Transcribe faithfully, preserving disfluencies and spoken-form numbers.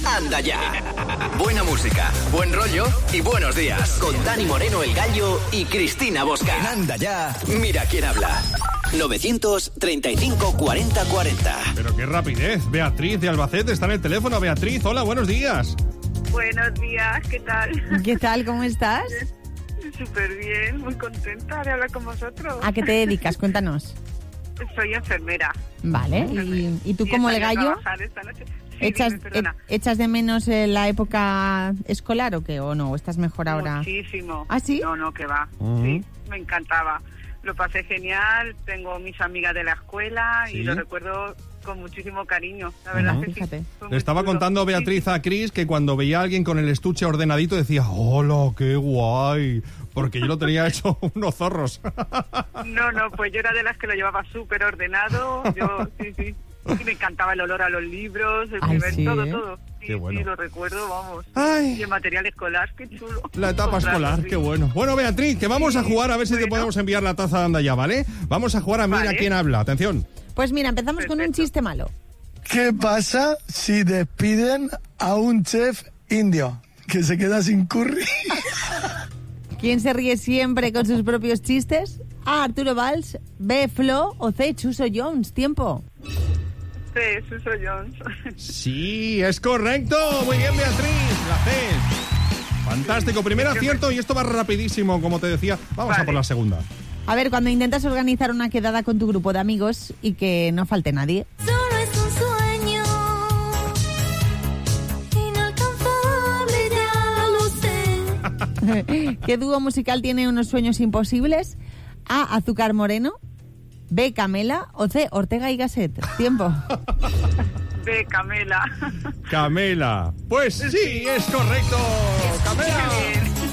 Anda Ya. Buena música, buen rollo y buenos días. Con Dani Moreno, el Gallo, y Cristina Bosca. En Anda Ya, mira quién habla. novecientos treinta y cinco cuarenta cuarenta. Pero qué rapidez. Beatriz de Albacete está en el teléfono. Beatriz, hola, buenos días. Buenos días, ¿qué tal? ¿Qué tal? ¿Cómo estás? Súper bien, muy contenta de hablar con vosotros. ¿A qué te dedicas? Cuéntanos. Soy enfermera. Vale, ¿y, y tú Y como el estaría a gallo? trabajar esta noche. Sí, ¿Echas, dime, perdona. e- ¿Echas de menos eh, la época escolar o qué? ¿O no? ¿O estás mejor ahora? Muchísimo. ¿Ah, sí? No, no, que va. Uh-huh. Sí, me encantaba. Lo pasé genial, tengo mis amigas de la escuela ¿Sí? y lo recuerdo con muchísimo cariño. La verdad Uh-huh. que sí. Fíjate. Fue Le muy estaba chulo. contando Beatriz a Cris que cuando veía a alguien con el estuche ordenadito decía, ¡hola, qué guay! Porque yo lo tenía hecho unos zorros. No, no, pues yo era de las que lo llevaba súper ordenado. Yo, sí, sí. Y me encantaba el olor a los libros, el Ay, primer, sí, todo, ¿eh? todo. Sí, Qué bueno. sí, lo recuerdo, vamos. Ay. Y el material escolar, qué chulo. La etapa Ostras, escolar, sí. qué bueno. Bueno, Beatriz, que vamos a jugar a ver si te Bueno. podemos enviar la taza de Anda Ya, ¿vale? Vamos a jugar a Mira Vale. quién habla. Atención. Pues mira, empezamos con un Perfecto. chiste malo. ¿Qué pasa si despiden a un chef indio que se queda sin curry? ¿Quién se ríe siempre con sus propios chistes? A. Arturo Valls, B. Flo o C. Chuso Jones. Tiempo. Sí, Suso Jones. Sí, es correcto. Muy bien, Beatriz. La C. Fantástico. Primer acierto y esto va rapidísimo, como te decía. Vamos a Vale. por la segunda. A ver, cuando intentas organizar una quedada con tu grupo de amigos y que no falte nadie. Solo es un sueño inalcanzable, ya lo sé. ¿Qué dúo musical tiene unos sueños imposibles? A. Azúcar Moreno, B. Camela o C. Ortega y Gasset. Tiempo. De Camela. Camela. Pues sí, es correcto.